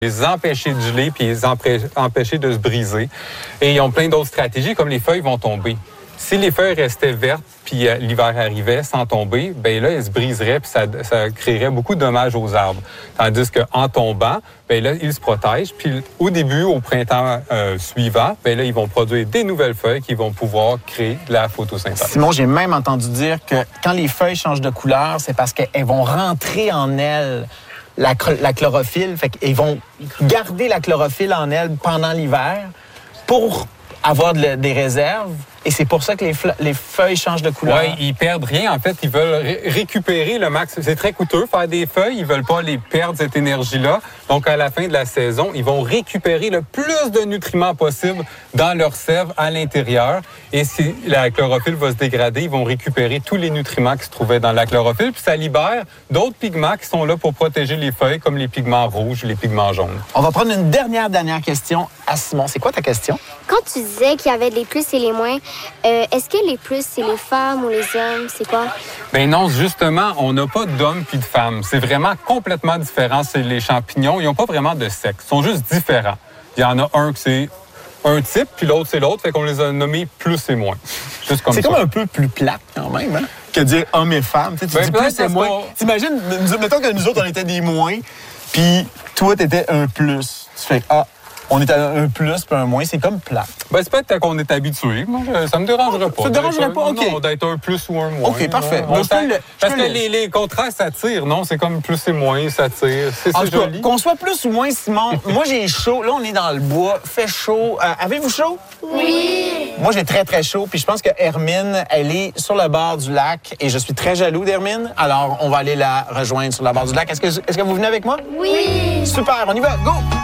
les empêcher de geler puis les empêcher de se briser. Et ils ont plein d'autres stratégies, comme les feuilles vont tomber. Si les feuilles restaient vertes puis l'hiver arrivait sans tomber, ben là, elles se briseraient puis ça créerait beaucoup de dommages aux arbres. Tandis qu'en tombant, ben là, ils se protègent. Puis au début, au printemps suivant, ben là, ils vont produire des nouvelles feuilles qui vont pouvoir créer de la photosynthèse. Simon, j'ai même entendu dire que quand les feuilles changent de couleur, c'est parce qu'elles vont rentrer en elles la chlorophylle. Fait qu'ils vont garder la chlorophylle en elles pendant l'hiver pour avoir des réserves. Et c'est pour ça que les feuilles changent de couleur. Oui, ils perdent rien. En fait, ils veulent récupérer le max. C'est très coûteux faire des feuilles. Ils veulent pas les perdre, cette énergie-là. Donc, à la fin de la saison, ils vont récupérer le plus de nutriments possible dans leur sève à l'intérieur. Et si la chlorophylle va se dégrader, ils vont récupérer tous les nutriments qui se trouvaient dans la chlorophylle. Puis ça libère d'autres pigments qui sont là pour protéger les feuilles, comme les pigments rouges, les pigments jaunes. On va prendre une dernière question à Simon. C'est quoi ta question? Quand tu disais qu'il y avait les plus et les moins, est-ce que les plus, c'est les femmes ou les hommes? C'est quoi? Ben non, justement, on n'a pas d'hommes puis de femmes. C'est vraiment complètement différent. C'est les champignons. Ils n'ont pas vraiment de sexe. Ils sont juste différents. Il y en a un que c'est un type, puis l'autre, c'est l'autre. Fait qu'on les a nommés plus et moins. Juste comme c'est ça. comme un peu plus plate, quand même, hein? Que dire homme et femme. Tu dis plus et moins. T'imagines, mettons que nous autres, on était des moins, puis toi, t'étais un plus. Tu fais, on est à un plus puis un moins, c'est comme plat. Ben, c'est peut-être qu'on est habitué. Moi, ça me dérangerait pas. Ça te dérangerait pas? OK. Non, d'être un plus ou un moins. OK, parfait. Parce que les contrastes s'attirent, non? C'est comme plus et moins, ça tire. C'est joli. Qu'on soit plus ou moins, Simon, moi, j'ai chaud. Là, on est dans le bois. Fait chaud. Avez-vous chaud? Oui! Moi, j'ai très, très chaud. Puis je pense que Hermine, elle est sur le bord du lac. Et je suis très jaloux d'Hermine. Alors, on va aller la rejoindre sur le bord du lac. Est-ce que vous venez avec moi? Oui! Super, on y va. Go!